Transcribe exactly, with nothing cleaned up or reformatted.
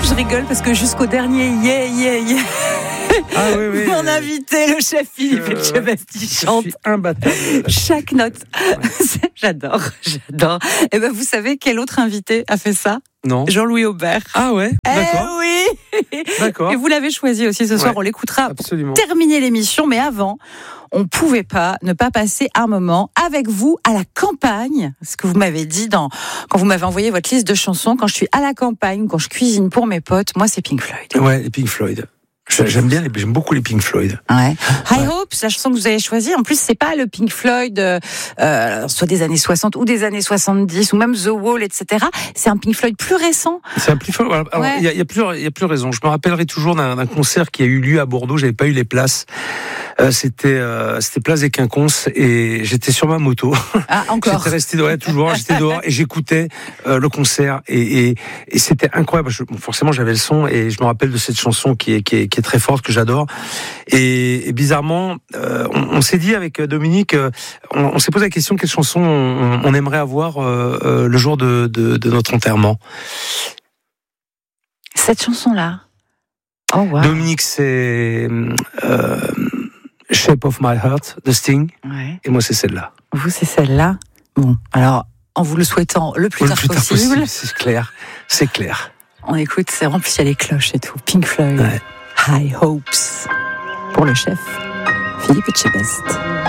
Je rigole parce que jusqu'au dernier yeah, yeah, yeah. Ah oui, oui. Mon invité, le chef Philippe Euh, Etchebest, il chante imbattable. chaque note. Ouais. J'adore, j'adore. Et ben, vous savez quel autre invité a fait ça? Non. Jean-Louis Aubert. Ah ouais, d'accord. Eh oui. D'accord. Et vous l'avez choisi aussi ce soir, Ouais, on l'écoutera absolument. pour terminer l'émission, mais avant, on ne pouvait pas ne pas passer un moment avec vous à la campagne. Ce que vous m'avez dit dans, quand vous m'avez envoyé votre liste de chansons, quand je suis à la campagne, quand je cuisine pour mes potes, moi c'est Pink Floyd. Ouais, les Pink Floyd. J'aime bien, les, j'aime beaucoup les Pink Floyd. Ouais. High Ouais. Hopes, la chanson que vous avez choisie. En plus, c'est pas le Pink Floyd, euh, euh, soit des années soixante ou des années soixante-dix, ou même The Wall, et cetera. C'est un Pink Floyd plus récent. C'est un Pink Floyd. Alors, il Ouais. y, a, il y a plus, il y a plus raison. Je me rappellerai toujours d'un, d'un concert qui a eu lieu à Bordeaux. J'avais pas eu les places. Euh, c'était, euh, c'était Place des Quinconces et j'étais sur ma moto. Ah, encore. J'étais resté dehors, toujours. J'étais dehors et j'écoutais euh, le concert et, et, et c'était incroyable. Je, bon, forcément, j'avais le son et je me rappelle de cette chanson qui est, qui est, qui est très forte, que j'adore. Et, et bizarrement, euh, on, on s'est dit avec Dominique, euh, on, on s'est posé la question quelle chanson on, on aimerait avoir euh, euh, le jour de, de, de notre enterrement. Cette chanson-là. Oh, wow. Dominique, c'est euh, Shape of My Heart de Sting, Ouais. et moi c'est celle-là. Vous, c'est celle-là. Bon, alors, en vous le souhaitant le plus, Le tard, plus tard possible, possible, c'est clair, c'est clair. on écoute, c'est en plus il y a les cloches et tout. Pink Floyd, Ouais. High Hopes, pour le chef Philippe Etchebest.